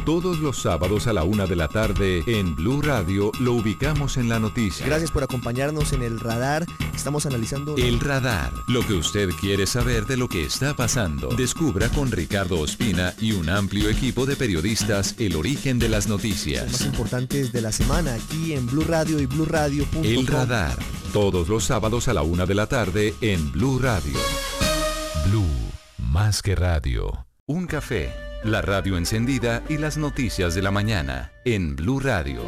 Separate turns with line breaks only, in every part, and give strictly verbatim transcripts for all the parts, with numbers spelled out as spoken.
Todos los sábados a la una de la tarde en Blue Radio lo ubicamos en la noticia.
Gracias por acompañarnos en El Radar. Estamos analizando...
El Radar, lo que usted quiere saber de lo que está pasando. Descubra con Ricardo Ospina y un amplio equipo de periodistas el origen de las noticias.
Los más importantes de la semana aquí en Blue Radio y blue radio punto com.
El Radar, todos los sábados a la una de la tarde en Blue Radio. Blue, más que radio. Un café, la radio encendida y las noticias de la mañana en Blue Radio.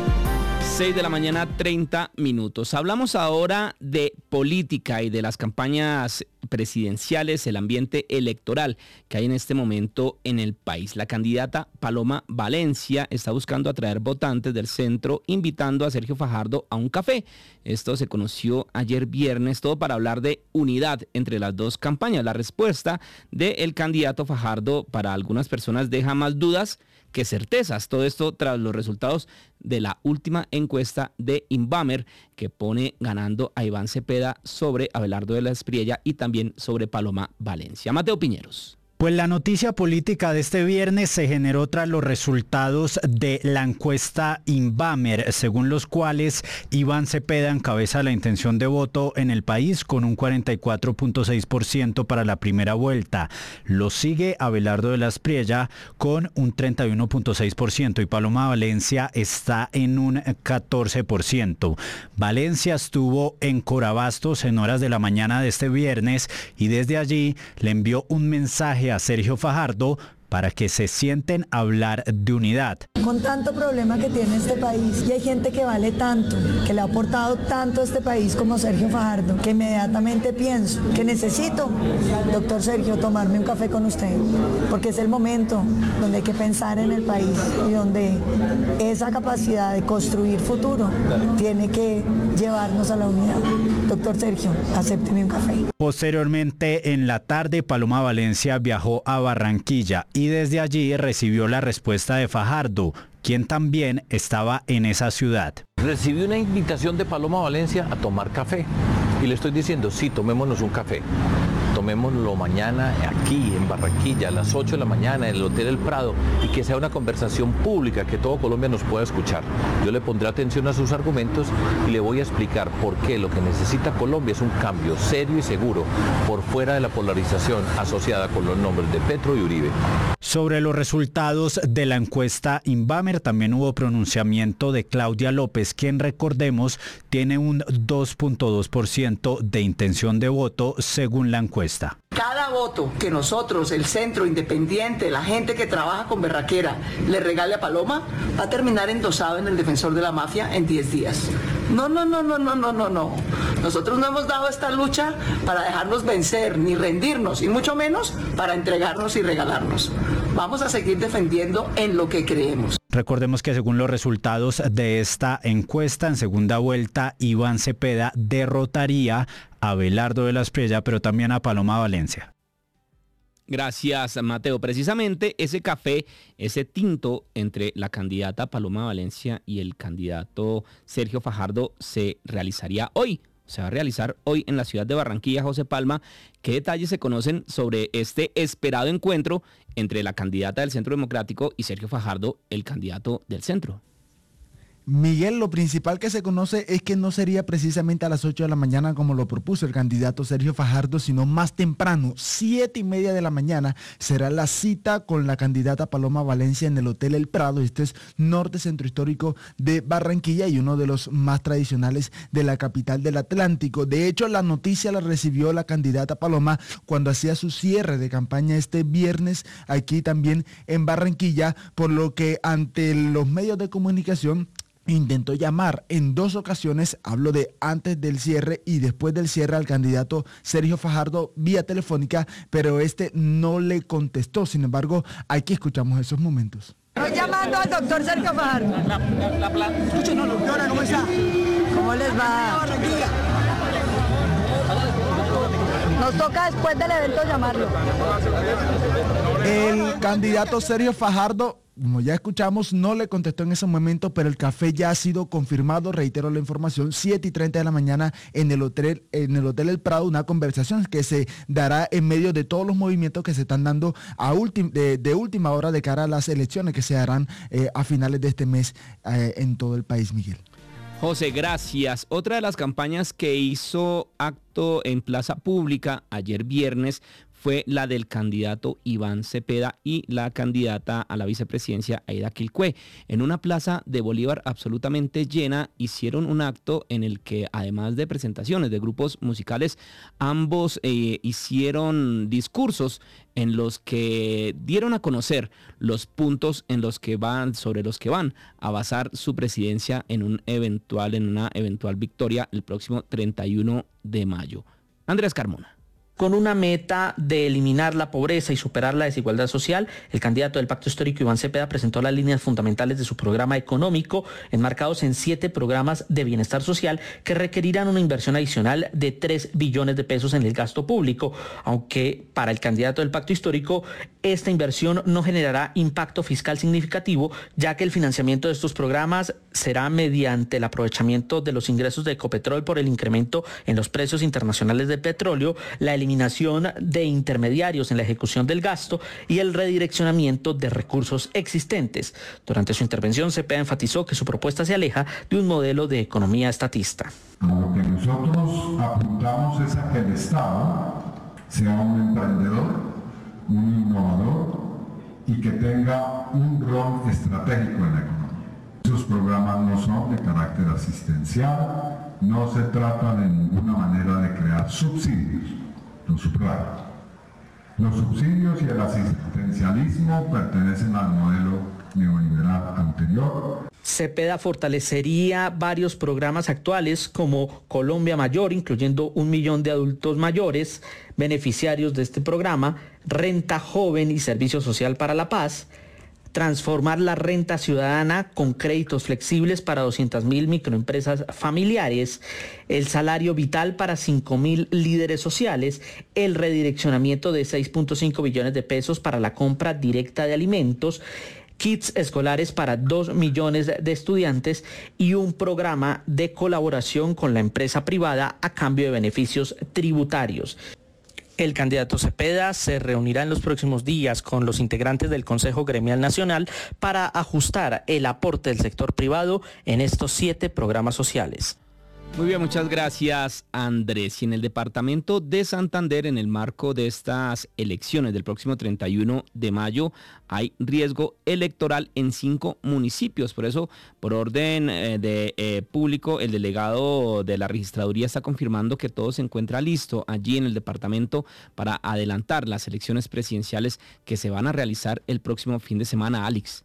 seis de la mañana, treinta minutos. Hablamos ahora de política y de las campañas presidenciales, el ambiente electoral que hay en este momento en el país. La candidata Paloma Valencia está buscando atraer votantes del centro, invitando a Sergio Fajardo a un café. Esto se conoció ayer viernes, todo para hablar de unidad entre las dos campañas. La respuesta del candidato Fajardo para algunas personas deja más dudas que certezas. Todo esto tras los resultados de la última encuesta de Inbamer, que pone ganando a Iván Cepeda sobre Abelardo de la Espriella y también sobre Paloma Valencia. Mateo Piñeros.
Pues la noticia política de este viernes se generó tras los resultados de la encuesta Inbamer, según los cuales Iván Cepeda encabeza la intención de voto en el país con un cuarenta y cuatro punto seis por ciento para la primera vuelta. Lo sigue Abelardo de la Espriella con un treinta y uno punto seis por ciento y Paloma Valencia está en un catorce por ciento. Valencia estuvo en Corabastos en horas de la mañana de este viernes y desde allí le envió un mensaje a Sergio Fajardo para que se sienten a hablar de unidad.
Con tanto problema que tiene este país y hay gente que vale tanto, que le ha aportado tanto a este país como Sergio Fajardo, que inmediatamente pienso que necesito, doctor Sergio, tomarme un café con usted, porque es el momento donde hay que pensar en el país y donde esa capacidad de construir futuro tiene que llevarnos a la unidad. Doctor Sergio, acépteme un café.
Posteriormente, en la tarde, Paloma Valencia viajó a Barranquilla y desde allí recibió la respuesta de Fajardo, quien también estaba en esa ciudad.
Recibí una invitación de Paloma Valencia a tomar café y le estoy diciendo, sí, tomémonos un café. Tomémoslo mañana aquí en Barranquilla a las ocho de la mañana en el Hotel El Prado y que sea una conversación pública que todo Colombia nos pueda escuchar. Yo le pondré atención a sus argumentos y le voy a explicar por qué lo que necesita Colombia es un cambio serio y seguro por fuera de la polarización asociada con los nombres de Petro y Uribe.
Sobre los resultados de la encuesta Inbamer también hubo pronunciamiento de Claudia López, quien recordemos tiene un dos punto dos por ciento de intención de voto según la encuesta.
Cada voto que nosotros, el centro independiente, la gente que trabaja con berraquera, le regale a Paloma, va a terminar endosado en el defensor de la mafia en diez días. No, no, no, no, no, no, no, no. Nosotros no hemos dado esta lucha para dejarnos vencer, ni rendirnos, y mucho menos para entregarnos y regalarnos. Vamos a seguir defendiendo en lo que creemos.
Recordemos que según los resultados de esta encuesta, en segunda vuelta, Iván Cepeda derrotaría a Abelardo de la Espriella, pero también a Paloma Valencia.
Gracias, Mateo. Precisamente ese café, ese tinto entre la candidata Paloma Valencia y el candidato Sergio Fajardo se realizaría hoy. Se va a realizar hoy en la ciudad de Barranquilla. José Palma, ¿qué detalles se conocen sobre este esperado encuentro entre la candidata del Centro Democrático y Sergio Fajardo, el candidato del Centro?
Miguel, lo principal que se conoce es que no sería precisamente a las ocho de la mañana como lo propuso el candidato Sergio Fajardo, sino más temprano, siete y media de la mañana, será la cita con la candidata Paloma Valencia en el Hotel El Prado. Este es norte centro histórico de Barranquilla y uno de los más tradicionales de la capital del Atlántico. De hecho, la noticia la recibió la candidata Paloma cuando hacía su cierre de campaña este viernes aquí también en Barranquilla, por lo que ante los medios de comunicación intentó llamar en dos ocasiones, hablo de antes del cierre y después del cierre, al candidato Sergio Fajardo vía telefónica, pero este no le contestó. Sin embargo, aquí escuchamos esos momentos.
Estoy llamando al doctor Sergio Fajardo.
La, la, la, la, escúchenos, doctora, ¿cómo está?
¿Cómo les va? Nos toca después del evento llamarlo.
El candidato Sergio Fajardo como ya escuchamos, no le contestó en ese momento, pero el café ya ha sido confirmado. Reitero la información, siete y treinta de la mañana en el hotel, en el Hotel El Prado, una conversación que se dará en medio de todos los movimientos que se están dando a ultim, de, de última hora de cara a las elecciones que se harán eh, a finales de este mes eh, en todo el país, Miguel.
José, gracias. Otra de las campañas que hizo acto en plaza pública ayer viernes fue la del candidato Iván Cepeda y la candidata a la vicepresidencia Aida Quilcue. En una plaza de Bolívar absolutamente llena, hicieron un acto en el que, además de presentaciones de grupos musicales, ambos eh, hicieron discursos en los que dieron a conocer los puntos en los que van, sobre los que van a basar su presidencia en un eventual, en una eventual victoria el próximo treinta y uno de mayo. Andrés Carmona.
Con una meta de eliminar la pobreza y superar la desigualdad social, el candidato del Pacto Histórico Iván Cepeda presentó las líneas fundamentales de su programa económico, enmarcados en siete programas de bienestar social que requerirán una inversión adicional de tres billones de pesos en el gasto público, aunque para el candidato del Pacto Histórico esta inversión no generará impacto fiscal significativo, ya que el financiamiento de estos programas será mediante el aprovechamiento de los ingresos de Ecopetrol por el incremento en los precios internacionales del petróleo, la eliminación de intermediarios en la ejecución del gasto y el redireccionamiento de recursos existentes. Durante su intervención, Cepeda enfatizó que su propuesta se aleja de un modelo de economía estatista.
Lo que nosotros apuntamos es a que el Estado sea un emprendedor, un innovador y que tenga un rol estratégico en la economía. Sus programas no son de carácter asistencial, no se trata de ninguna manera de crear subsidios. Lo subrayo. Los subsidios y el asistencialismo pertenecen al modelo neoliberal anterior.
Cepeda fortalecería varios programas actuales como Colombia Mayor, incluyendo un millón de adultos mayores beneficiarios de este programa, Renta Joven y Servicio Social para la Paz, transformar la renta ciudadana con créditos flexibles para doscientas mil microempresas familiares, el salario vital para cinco mil líderes sociales, el redireccionamiento de seis punto cinco billones de pesos para la compra directa de alimentos, kits escolares para dos millones de estudiantes y un programa de colaboración con la empresa privada a cambio de beneficios tributarios. El candidato Cepeda se reunirá en los próximos días con los integrantes del Consejo Gremial Nacional para ajustar el aporte del sector privado en estos siete programas sociales.
Muy bien, muchas gracias, Andrés. Y en el departamento de Santander, en el marco de estas elecciones del próximo treinta y uno de mayo, hay riesgo electoral en cinco municipios. Por eso, por orden eh, de eh, público, el delegado de la registraduría está confirmando que todo se encuentra listo allí en el departamento para adelantar las elecciones presidenciales que se van a realizar el próximo fin de semana, Alex.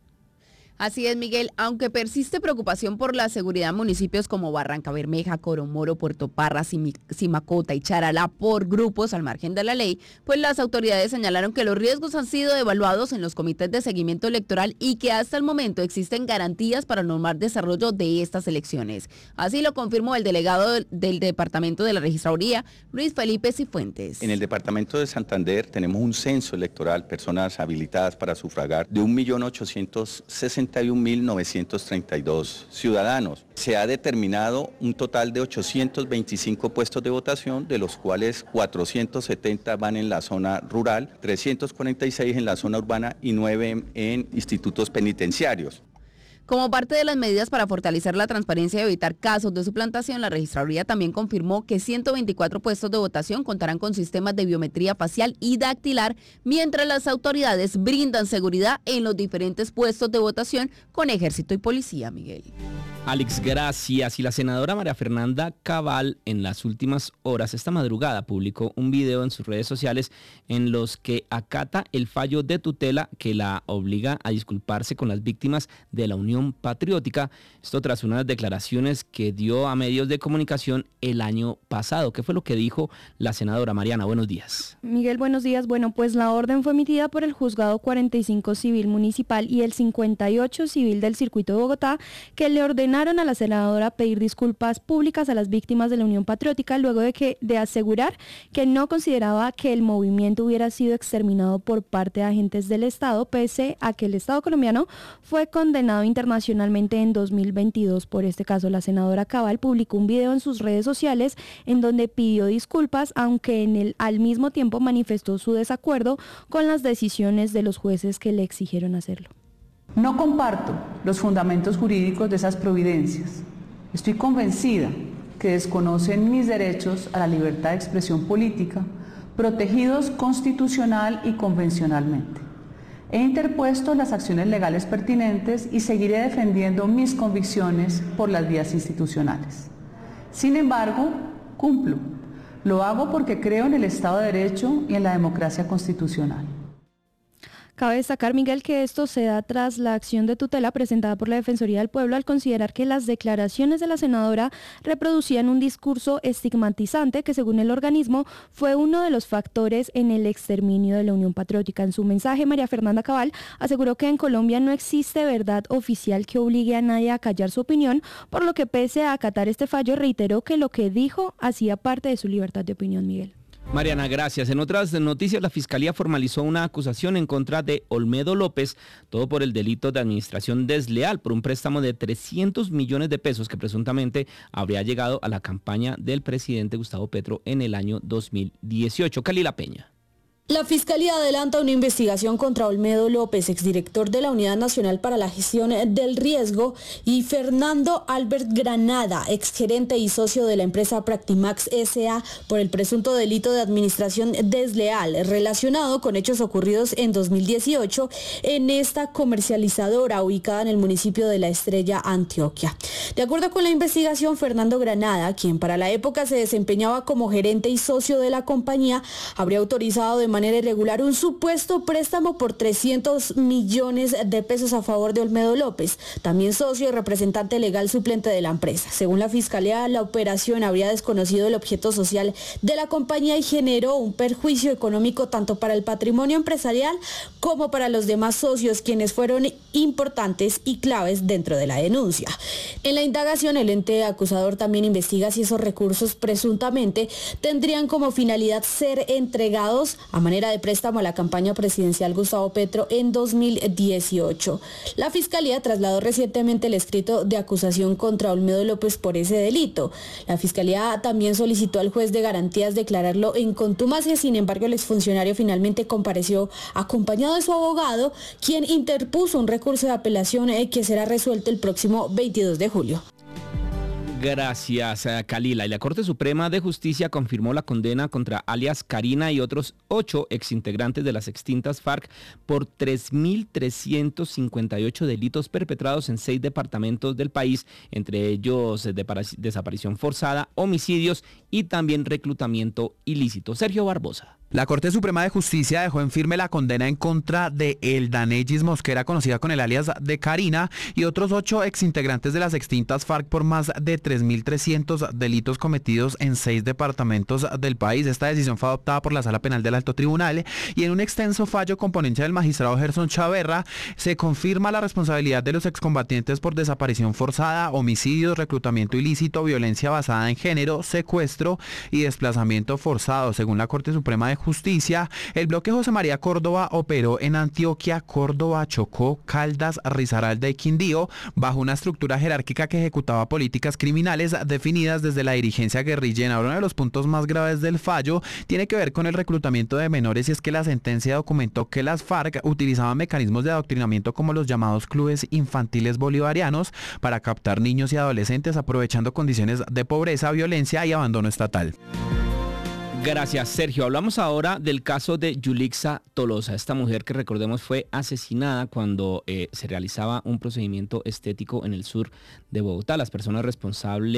Así es, Miguel. Aunque persiste preocupación por la seguridad en municipios como Barranca Bermeja, Coromoro, Puerto Parra, Simacota y Charalá por grupos al margen de la ley, pues las autoridades señalaron que los riesgos han sido evaluados en los comités de seguimiento electoral y que hasta el momento existen garantías para el normal desarrollo de estas elecciones. Así lo confirmó el delegado del Departamento de la Registraduría, Luis Felipe Cifuentes.
En el Departamento de Santander tenemos un censo electoral, personas habilitadas para sufragar, de un millón ochocientos sesenta y un mil novecientos treinta y dos ciudadanos. Se ha determinado un total de ochocientos veinticinco puestos de votación, de los cuales cuatrocientos setenta van en la zona rural, trescientos cuarenta y seis en la zona urbana y nueve en institutos penitenciarios.
Como parte de las medidas para fortalecer la transparencia y evitar casos de suplantación, la registraduría también confirmó que ciento veinticuatro puestos de votación contarán con sistemas de biometría facial y dactilar, mientras las autoridades brindan seguridad en los diferentes puestos de votación con ejército y policía, Miguel.
Alex, gracias. Y la senadora María Fernanda Cabal en las últimas horas, esta madrugada, publicó un video en sus redes sociales en los que acata el fallo de tutela que la obliga a disculparse con las víctimas de la Unión Unión Patriótica, esto tras unas declaraciones que dio a medios de comunicación el año pasado. ¿Qué fue lo que dijo la senadora? Mariana, buenos días.
Miguel, buenos días. Bueno, pues la orden fue emitida por el Juzgado cuarenta y cinco Civil Municipal y el cincuenta y ocho Civil del Circuito de Bogotá, que le ordenaron a la senadora pedir disculpas públicas a las víctimas de la Unión Patriótica luego de que de asegurar que no consideraba que el movimiento hubiera sido exterminado por parte de agentes del Estado, pese a que el Estado colombiano fue condenado internacionalmente en dos mil veintidós por este caso. La senadora Cabal publicó un video en sus redes sociales en donde pidió disculpas, aunque en el, al mismo tiempo manifestó su desacuerdo con las decisiones de los jueces que le exigieron hacerlo.
No comparto los fundamentos jurídicos de esas providencias. Estoy convencida que desconocen mis derechos a la libertad de expresión política, protegidos constitucional y convencionalmente. He interpuesto las acciones legales pertinentes y seguiré defendiendo mis convicciones por las vías institucionales. Sin embargo, cumplo. Lo hago porque creo en el Estado de Derecho y en la democracia constitucional.
Cabe destacar, Miguel, que esto se da tras la acción de tutela presentada por la Defensoría del Pueblo al considerar que las declaraciones de la senadora reproducían un discurso estigmatizante que, según el organismo, fue uno de los factores en el exterminio de la Unión Patriótica. En su mensaje, María Fernanda Cabal aseguró que en Colombia no existe verdad oficial que obligue a nadie a callar su opinión, por lo que, pese a acatar este fallo, reiteró que lo que dijo hacía parte de su libertad de opinión, Miguel.
Mariana, gracias. En otras noticias, la Fiscalía formalizó una acusación en contra de Olmedo López, todo por el delito de administración desleal por un préstamo de trescientos millones de pesos que presuntamente habría llegado a la campaña del presidente Gustavo Petro en el año dos mil dieciocho. Calila Peña.
La Fiscalía adelanta una investigación contra Olmedo López, exdirector de la Unidad Nacional para la Gestión del Riesgo, y Fernando Albert Granada, exgerente y socio de la empresa Practimax S A, por el presunto delito de administración desleal relacionado con hechos ocurridos en dos mil dieciocho en esta comercializadora ubicada en el municipio de La Estrella, Antioquia. De acuerdo con la investigación, Fernando Granada, quien para la época se desempeñaba como gerente y socio de la compañía, habría autorizado de manera irregular un supuesto préstamo por trescientos millones de pesos a favor de Olmedo López, también socio y representante legal suplente de la empresa. Según la Fiscalía, la operación habría desconocido el objeto social de la compañía y generó un perjuicio económico tanto para el patrimonio empresarial como para los demás socios, quienes fueron importantes y claves dentro de la denuncia. En la indagación, el ente acusador también investiga si esos recursos presuntamente tendrían como finalidad ser entregados a manera de préstamo a la campaña presidencial Gustavo Petro en dos mil dieciocho. La Fiscalía trasladó recientemente el escrito de acusación contra Olmedo López por ese delito. La Fiscalía también solicitó al juez de garantías declararlo en contumacia. Sin embargo, el exfuncionario finalmente compareció acompañado de su abogado, quien interpuso un recurso de apelación que será resuelto el próximo veintidós de julio.
Gracias, Calila. Y la Corte Suprema de Justicia confirmó la condena contra alias Karina y otros ocho exintegrantes de las extintas FARC por tres mil trescientos cincuenta y ocho delitos perpetrados en seis departamentos del país, entre ellos de desaparición forzada, homicidios y también reclutamiento ilícito. Sergio Barbosa.
La Corte Suprema de Justicia dejó en firme la condena en contra de Eldanegis Mosquera, conocida con el alias de Karina, y otros ocho exintegrantes de las extintas FARC por más de tres mil trescientos delitos cometidos en seis departamentos del país. Esta decisión fue adoptada por la Sala Penal del Alto Tribunal y en un extenso fallo con ponencia del magistrado Gerson Chaverra se confirma la responsabilidad de los excombatientes por desaparición forzada, homicidios, reclutamiento ilícito, violencia basada en género, secuestro y desplazamiento forzado. Según la Corte Suprema de Justicia, el bloque José María Córdoba operó en Antioquia, Córdoba, Chocó, Caldas, Risaralda y Quindío bajo una estructura jerárquica que ejecutaba políticas criminales definidas desde la dirigencia guerrillera. Uno de los puntos más graves del fallo tiene que ver con el reclutamiento de menores, y es que la sentencia documentó que las FARC utilizaban mecanismos de adoctrinamiento como los llamados clubes infantiles bolivarianos para captar niños y adolescentes, aprovechando condiciones de pobreza, violencia y abandono estatal.
Gracias, Sergio. Hablamos ahora del caso de Yulixa Tolosa, esta mujer que, recordemos, fue asesinada cuando eh, se realizaba un procedimiento estético en el sur de Bogotá. Las personas responsables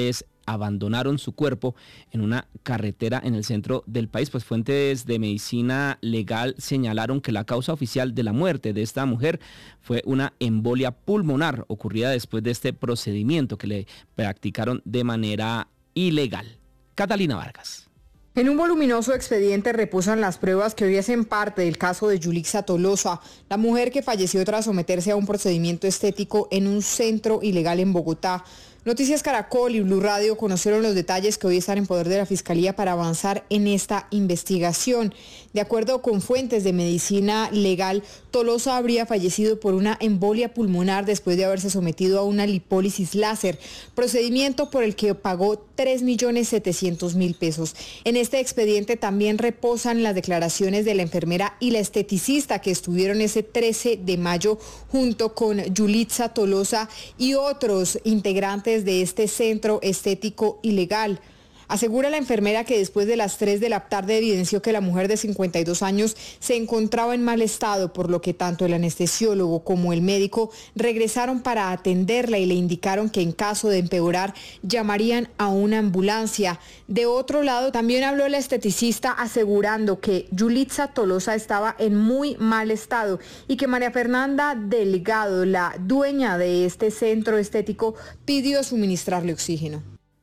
abandonaron su cuerpo en una carretera en el centro del país. Pues fuentes de medicina legal señalaron que la causa oficial de la muerte de esta mujer fue una embolia pulmonar ocurrida después de este procedimiento que le practicaron de manera ilegal. Catalina Vargas.
En un voluminoso expediente reposan las pruebas que hoy hacen parte del caso de Yulixa Tolosa, la mujer que falleció tras someterse a un procedimiento estético en un centro ilegal en Bogotá. Noticias Caracol y Blue Radio conocieron los detalles que hoy están en poder de la Fiscalía para avanzar en esta investigación. De acuerdo con fuentes de medicina legal, Tolosa habría fallecido por una embolia pulmonar después de haberse sometido a una lipólisis láser, procedimiento por el que pagó tres millones setecientos mil pesos. En este expediente también reposan las declaraciones de la enfermera y la esteticista que estuvieron ese trece de mayo junto con Yulixa Tolosa y otros integrantes de este centro estético ilegal. Asegura la enfermera que después de las tres de la tarde evidenció que la mujer de cincuenta y dos años se encontraba en mal estado, por lo que tanto el anestesiólogo como el médico regresaron para atenderla y le indicaron que en caso de empeorar llamarían a una ambulancia. De otro lado, también habló la esteticista asegurando que Yulixa Tolosa estaba en muy mal estado y que María Fernanda Delgado, la dueña de este centro estético, pidió suministrarle oxígeno.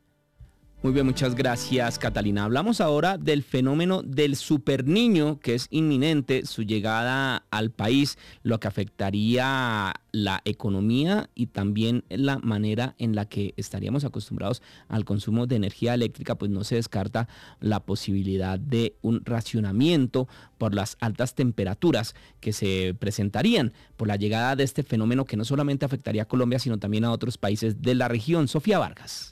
Muy bien, muchas gracias, Catalina. Hablamos ahora del fenómeno del superniño, que es inminente su llegada al país, lo que afectaría la economía y también la manera en la que estaríamos acostumbrados al consumo de energía eléctrica. Pues no se descarta la posibilidad de un racionamiento por las altas temperaturas que se presentarían por la llegada de este fenómeno, que no solamente afectaría a Colombia, sino también a otros países de la región. Sofía Vargas.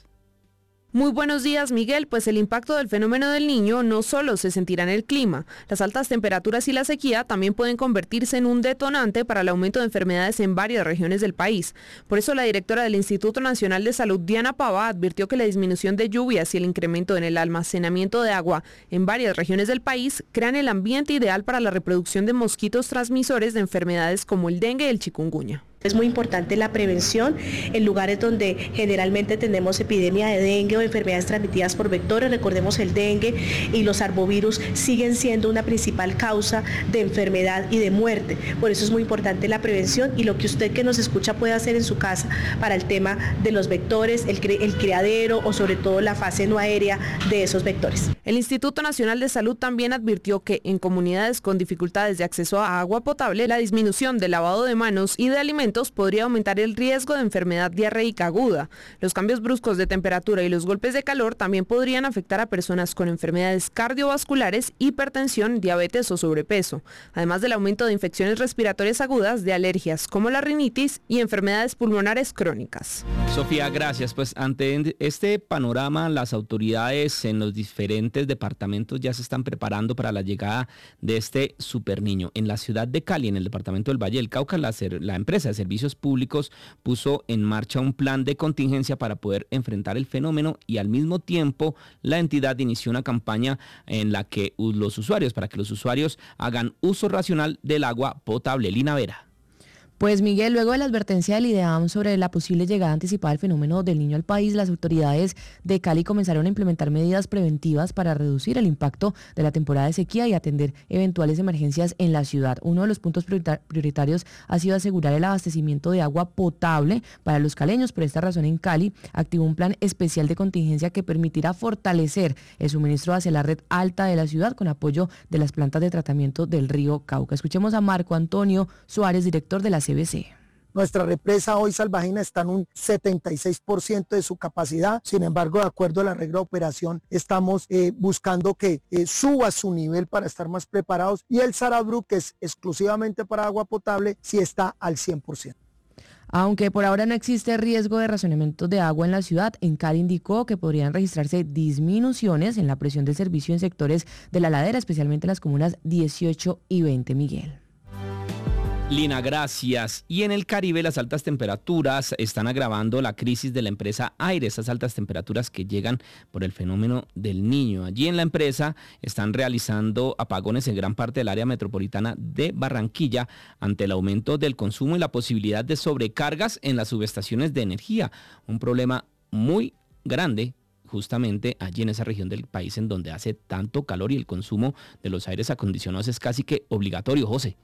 Muy buenos días, Miguel. Pues el impacto del fenómeno del Niño no solo se sentirá en el clima. Las altas temperaturas y la sequía también pueden convertirse en un detonante para el aumento de enfermedades en varias regiones del país. Por eso la directora del Instituto Nacional de Salud, Diana Pava, advirtió que la disminución de lluvias y el incremento en el almacenamiento de agua en varias regiones del país crean el ambiente ideal para la reproducción de mosquitos transmisores de enfermedades como el dengue y el chikungunya.
Es muy importante la prevención en lugares donde generalmente tenemos epidemia de dengue o enfermedades transmitidas por vectores. Recordemos, el dengue y los arbovirus siguen siendo una principal causa de enfermedad y de muerte. Por eso es muy importante la prevención y lo que usted que nos escucha puede hacer en su casa para el tema de los vectores, el, cri- el criadero o sobre todo la fase no aérea de esos vectores.
El Instituto Nacional de Salud también advirtió que en comunidades con dificultades de acceso a agua potable, la disminución del lavado de manos y de alimentos podría aumentar el riesgo de enfermedad diarreica aguda. Los cambios bruscos de temperatura y los golpes de calor también podrían afectar a personas con enfermedades cardiovasculares, hipertensión, diabetes o sobrepeso, además del aumento de infecciones respiratorias agudas, de alergias como la rinitis y enfermedades pulmonares crónicas.
Sofía, gracias. Pues ante este panorama, las autoridades en los diferentes departamentos ya se están preparando para la llegada de este superniño. En la ciudad de Cali, en el departamento del Valle del Cauca, la, la empresa de servicios públicos puso en marcha un plan de contingencia para poder enfrentar el fenómeno y al mismo tiempo la entidad inició una campaña en la que los usuarios, para que los usuarios hagan uso racional del agua potable. Lina Vera.
Pues Miguel, luego de la advertencia del IDEAM sobre la posible llegada anticipada del fenómeno del Niño al país, las autoridades de Cali comenzaron a implementar medidas preventivas para reducir el impacto de la temporada de sequía y atender eventuales emergencias en la ciudad. Uno de los puntos prioritarios ha sido asegurar el abastecimiento de agua potable para los caleños. Por esta razón, en Cali activó un plan especial de contingencia que permitirá fortalecer el suministro hacia la red alta de la ciudad con apoyo de las plantas de tratamiento del río Cauca. Escuchemos a Marco Antonio Suárez, director de la C B C.
Nuestra represa hoy Salvajina está en un setenta y seis por ciento de su capacidad. Sin embargo, de acuerdo a la regla de operación, estamos eh, buscando que eh, suba su nivel para estar más preparados. Y el Sarabru, que es exclusivamente para agua potable, sí está al cien por ciento.
Aunque por ahora no existe riesgo de racionamiento de agua en la ciudad, en Cali indicó que podrían registrarse disminuciones en la presión del servicio en sectores de la ladera, especialmente en las comunas dieciocho y veinte. Miguel.
Lina, gracias. Y en el Caribe las altas temperaturas están agravando la crisis de la empresa Aire, esas altas temperaturas que llegan por el fenómeno del Niño. Allí en la empresa están realizando apagones en gran parte del área metropolitana de Barranquilla ante el aumento del consumo y la posibilidad de sobrecargas en las subestaciones de energía. Un problema muy grande justamente allí en esa región del país en donde hace tanto calor y el consumo de los aires acondicionados es casi que obligatorio, José.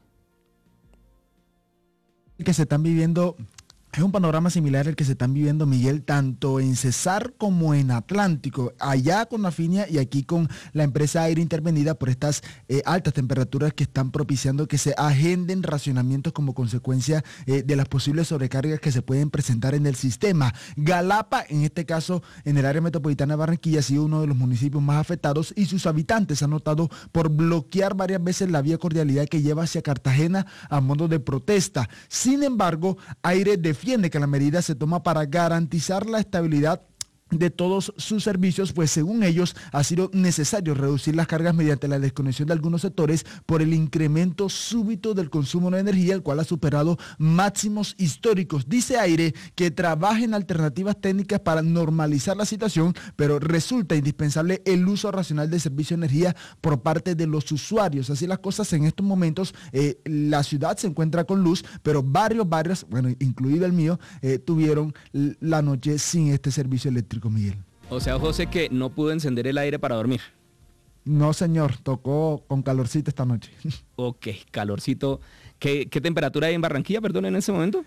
Que se están viviendo, es un panorama similar al que se están viviendo, Miguel, tanto en Cesar como en Atlántico, allá con Afinia y aquí con la empresa Aire Intervenida por estas eh, altas temperaturas que están propiciando que se agenden racionamientos como consecuencia eh, de las posibles sobrecargas que se pueden presentar en el sistema. Galapa, en este caso en el área metropolitana de Barranquilla, ha sido uno de los municipios más afectados y sus habitantes han optado por bloquear varias veces la vía Cordialidad que lleva hacia Cartagena a modo de protesta. Sin embargo, Aire defiende que la medida se toma para garantizar la estabilidad de todos sus servicios, pues según ellos ha sido necesario reducir las cargas mediante la desconexión de algunos sectores por el incremento súbito del consumo de energía, el cual ha superado máximos históricos. Dice Aire que trabaja en alternativas técnicas para normalizar la situación, pero resulta indispensable el uso racional del servicio de energía por parte de los usuarios. Así las cosas en estos momentos, eh, la ciudad se encuentra con luz, pero varios barrios, bueno, incluido el mío, eh, tuvieron la noche sin este servicio eléctrico, Miguel.
O sea, José, que no pudo encender el aire para dormir.
No, señor, tocó con calorcito esta noche.
Ok, calorcito. ¿Qué, qué temperatura hay en Barranquilla, perdón, en ese momento?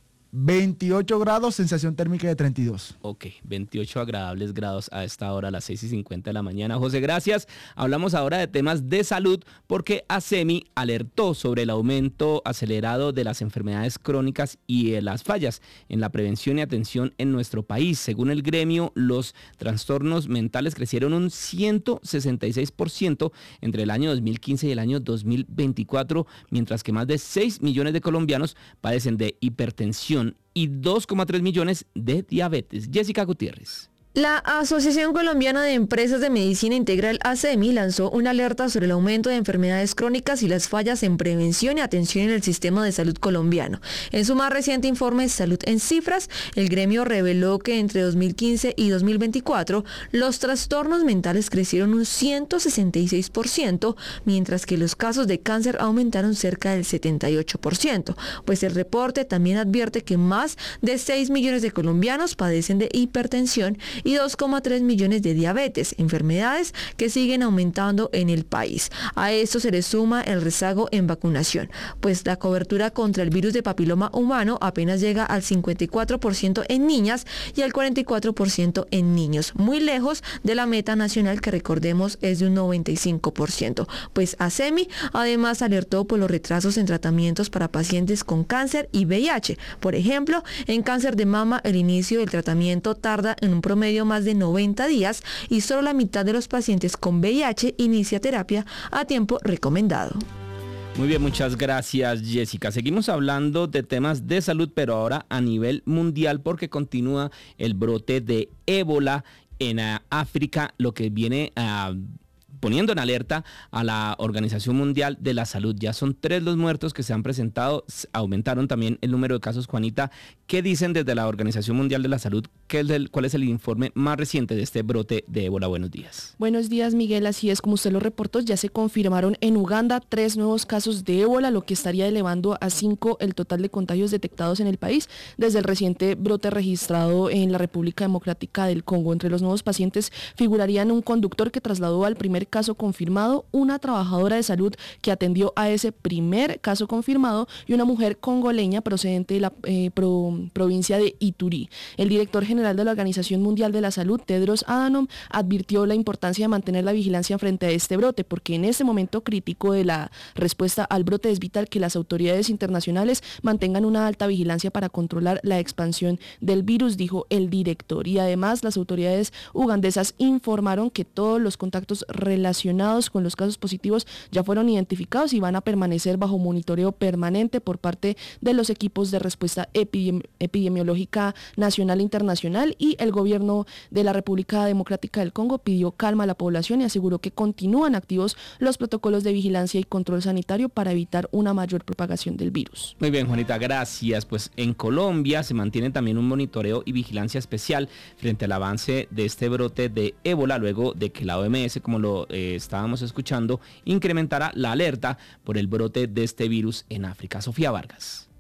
veintiocho grados, sensación térmica de treinta y dos.
Ok, veintiocho agradables grados a esta hora, a las seis y cincuenta de la mañana. José, gracias. Hablamos ahora de temas de salud porque ASEMI alertó sobre el aumento acelerado de las enfermedades crónicas y de las fallas en la prevención y atención en nuestro país. Según el gremio, los trastornos mentales crecieron un ciento sesenta y seis por ciento entre el año dos mil quince y el año dos mil veinticuatro, mientras que más de seis millones de colombianos padecen de hipertensión y dos coma tres millones de diabetes. Jessica Gutiérrez.
La Asociación Colombiana de Empresas de Medicina Integral ASEMI lanzó una alerta sobre el aumento de enfermedades crónicas y las fallas en prevención y atención en el sistema de salud colombiano. En su más reciente informe Salud en Cifras, el gremio reveló que entre dos mil quince y dos mil veinticuatro los trastornos mentales crecieron un ciento sesenta y seis por ciento, mientras que los casos de cáncer aumentaron cerca del setenta y ocho por ciento, pues el reporte también advierte que más de seis millones de colombianos padecen de hipertensión y dos coma tres millones de diabetes, enfermedades que siguen aumentando en el país. A esto se le suma el rezago en vacunación, pues la cobertura contra el virus de papiloma humano apenas llega al cincuenta y cuatro por ciento en niñas y al cuarenta y cuatro por ciento en niños, muy lejos de la meta nacional que recordemos es de un noventa y cinco por ciento. Pues ASEMI además alertó por los retrasos en tratamientos para pacientes con cáncer y V I H. Por ejemplo, en cáncer de mama el inicio del tratamiento tarda en un promedio más de noventa días y solo la mitad de los pacientes con V I H inicia terapia a tiempo recomendado.
Muy bien, muchas gracias, Jessica. Seguimos hablando de temas de salud, pero ahora a nivel mundial porque continúa el brote de ébola en uh, África, lo que viene a... Uh, poniendo en alerta a la Organización Mundial de la Salud. Ya son tres los muertos que se han presentado, aumentaron también el número de casos. Juanita, ¿qué dicen desde la Organización Mundial de la Salud? ¿Qué es el, ¿Cuál es el informe más reciente de este brote de ébola? Buenos días.
Buenos días, Miguel. Así es, como usted lo reportó, ya se confirmaron en Uganda tres nuevos casos de ébola, lo que estaría elevando a cinco el total de contagios detectados en el país desde el reciente brote registrado en la República Democrática del Congo. Entre los nuevos pacientes figurarían un conductor que trasladó al primer caso confirmado, una trabajadora de salud que atendió a ese primer caso confirmado y una mujer congoleña procedente de la eh, pro, provincia de Iturí. El director general de la Organización Mundial de la Salud, Tedros Adhanom, advirtió la importancia de mantener la vigilancia frente a este brote, porque en este momento crítico de la respuesta al brote es vital que las autoridades internacionales mantengan una alta vigilancia para controlar la expansión del virus, dijo el director. Y además las autoridades ugandesas informaron que todos los contactos relacionados relacionados con los casos positivos ya fueron identificados y van a permanecer bajo monitoreo permanente por parte de los equipos de respuesta epidemi- epidemiológica nacional e internacional, y el gobierno de la República Democrática del Congo pidió calma a la población y aseguró que continúan activos los protocolos de vigilancia y control sanitario para evitar una mayor propagación del virus.
Muy bien, Juanita, gracias. Pues en Colombia se mantiene también un monitoreo y vigilancia especial frente al avance de este brote de ébola, luego de que la O M S, como lo eh, estábamos escuchando, incrementará la alerta por el brote de este virus en África. Sofía Vargas.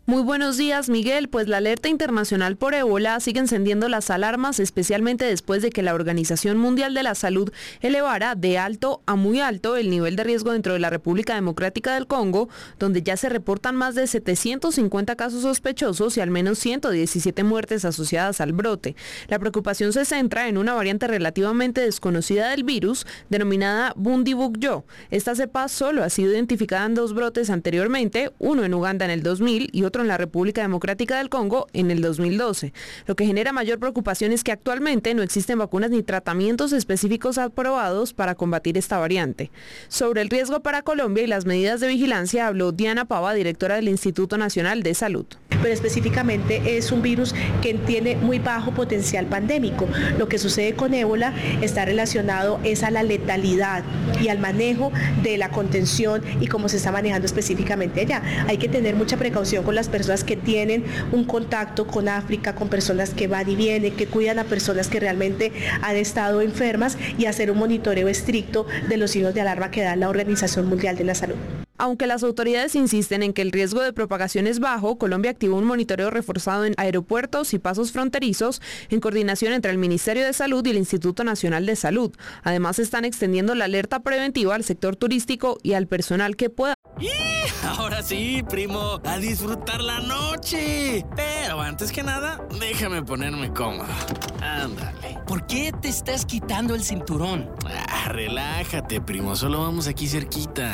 Muy buenos días, Miguel. Pues la alerta internacional por ébola sigue encendiendo las alarmas, especialmente después de que la Organización Mundial de la Salud elevara de alto a muy alto el nivel de riesgo dentro de la República Democrática del Congo, donde ya se reportan más de setecientos cincuenta casos sospechosos y al menos ciento diecisiete muertes asociadas al brote. La preocupación se centra en una variante relativamente desconocida del virus, denominada Bundibugyo. Esta cepa solo ha sido identificada en dos brotes anteriormente, uno en Uganda en el dos mil y otro en la República Democrática del Congo en el dos mil doce. Lo que genera mayor preocupación es que actualmente no existen vacunas ni tratamientos específicos aprobados para combatir esta variante. Sobre el riesgo para Colombia y las medidas de vigilancia habló Diana Pava, directora del Instituto Nacional de Salud.
Pero específicamente es un virus que tiene muy bajo potencial pandémico. Lo que sucede con ébola está relacionado es a la letalidad y al manejo de la contención y cómo se está manejando específicamente allá. Hay que tener mucha precaución con las personas que tienen un contacto con África, con personas que van y vienen, que cuidan a personas que realmente han estado enfermas y hacer un monitoreo estricto de los signos de alarma que da la Organización Mundial de la Salud.
Aunque las autoridades insisten en que el riesgo de propagación es bajo, Colombia activó un monitoreo reforzado en aeropuertos y pasos fronterizos en coordinación entre el Ministerio de Salud y el Instituto Nacional de Salud. Además, están extendiendo la alerta preventiva al sector turístico y al personal que pueda.
¡Y! Ahora sí, primo, a disfrutar la noche. Pero antes que nada, déjame ponerme cómodo. Ándale.
¿Por qué te estás quitando el cinturón?
Ah, relájate, primo, solo vamos aquí cerquita.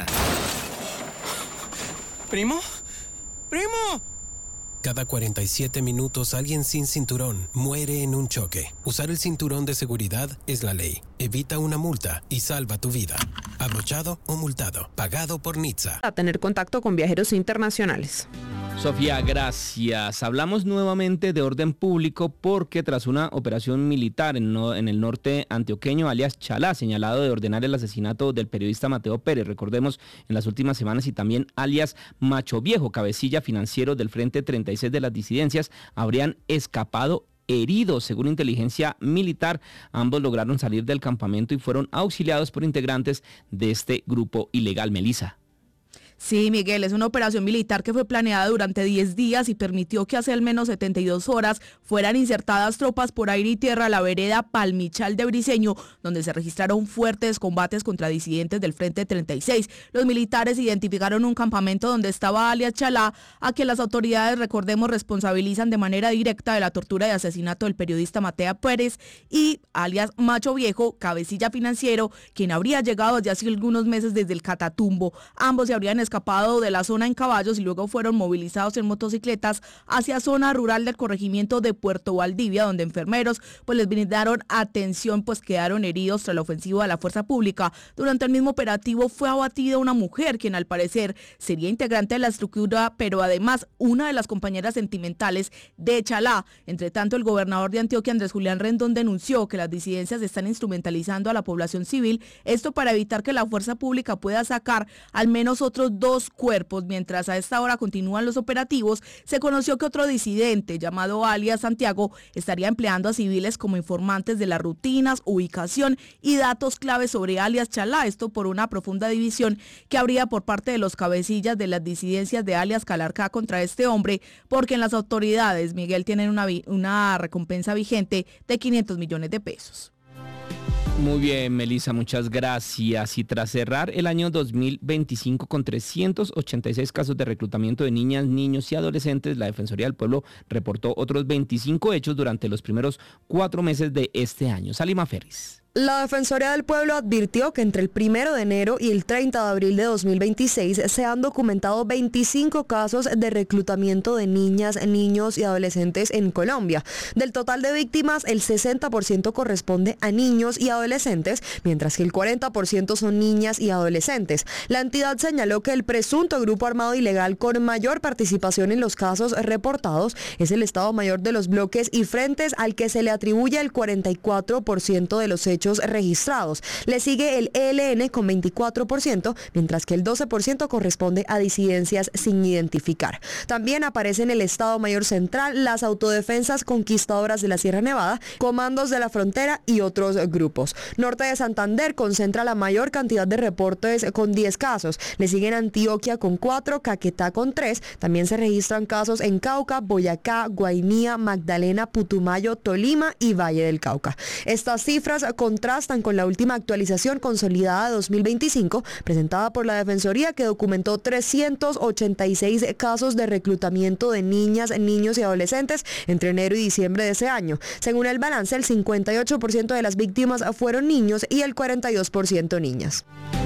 ¿Primo? ¡Primo!
Cada cuarenta y siete minutos alguien sin cinturón muere en un choque. Usar el cinturón de seguridad es la ley. Evita una multa y salva tu vida. Abrochado o multado. Pagado por Nitsa.
A tener contacto con viajeros internacionales.
Sofía, gracias. Hablamos nuevamente de orden público porque tras una operación militar en, no, en el norte antioqueño, alias Chalá, señalado de ordenar el asesinato del periodista Mateo Pérez, recordemos, en las últimas semanas, y también alias Macho Viejo, cabecilla financiero del Frente treinta y seis de las disidencias, habrían escapado heridos. Según inteligencia militar, ambos lograron salir del campamento y fueron auxiliados por integrantes de este grupo ilegal. Melissa.
Sí, Miguel, es una operación militar que fue planeada durante diez días y permitió que hace al menos setenta y dos horas fueran insertadas tropas por aire y tierra a la vereda Palmichal de Briceño, donde se registraron fuertes combates contra disidentes del Frente treinta y seis. Los militares identificaron un campamento donde estaba alias Chalá, a quien las autoridades, recordemos, responsabilizan de manera directa de la tortura y asesinato del periodista Mateo Pérez, y alias Macho Viejo, cabecilla financiero, quien habría llegado desde hace algunos meses desde el Catatumbo. Ambos se habrían escapado de la zona en caballos y luego fueron movilizados en motocicletas hacia zona rural del corregimiento de Puerto Valdivia, donde enfermeros pues les brindaron atención, pues quedaron heridos tras la ofensiva de la fuerza pública. Durante el mismo operativo fue abatida una mujer, quien al parecer sería integrante de la estructura, pero además una de las compañeras sentimentales de Chalá. Entre tanto, el gobernador de Antioquia, Andrés Julián Rendón, denunció que las disidencias están instrumentalizando a la población civil, esto para evitar que la fuerza pública pueda sacar al menos otros dos cuerpos. Mientras a esta hora continúan los operativos, se conoció que otro disidente llamado alias Santiago estaría empleando a civiles como informantes de las rutinas, ubicación y datos claves sobre alias Chalá, esto por una profunda división que habría por parte de los cabecillas de las disidencias de alias Calarcá contra este hombre, porque en las autoridades, Miguel, tienen una, una recompensa vigente de quinientos millones de pesos.
Muy bien, Melissa, muchas gracias. Y tras cerrar el año dos mil veinticinco con trescientos ochenta y seis casos de reclutamiento de niñas, niños y adolescentes, la Defensoría del Pueblo reportó otros veinticinco hechos durante los primeros cuatro meses de este año. Salima Ferris.
La Defensoría del Pueblo advirtió que entre el primero de enero y el treinta de abril de dos mil veintiséis se han documentado veinticinco casos de reclutamiento de niñas, niños y adolescentes en Colombia. Del total de víctimas, el sesenta por ciento corresponde a niños y adolescentes, mientras que el cuarenta por ciento son niñas y adolescentes. La entidad señaló que el presunto grupo armado ilegal con mayor participación en los casos reportados es el Estado Mayor de los Bloques y Frentes, al que se le atribuye el cuarenta y cuatro por ciento de los hechos hechos registrados. Le sigue el E L N con veinticuatro por ciento, mientras que el doce por ciento corresponde a disidencias sin identificar. También aparecen el Estado Mayor Central, las autodefensas conquistadoras de la Sierra Nevada, comandos de la frontera y otros grupos. Norte de Santander concentra la mayor cantidad de reportes con diez casos. Le siguen Antioquia con cuatro, Caquetá con tres. También se registran casos en Cauca, Boyacá, Guainía, Magdalena, Putumayo, Tolima y Valle del Cauca. Estas cifras contrastan con la última actualización consolidada de dos mil veinticinco, presentada por la Defensoría, que documentó trescientos ochenta y seis casos de reclutamiento de niñas, niños y adolescentes entre enero y diciembre de ese año. Según el balance, el cincuenta y ocho por ciento de las víctimas fueron niños y el cuarenta y dos por ciento niñas.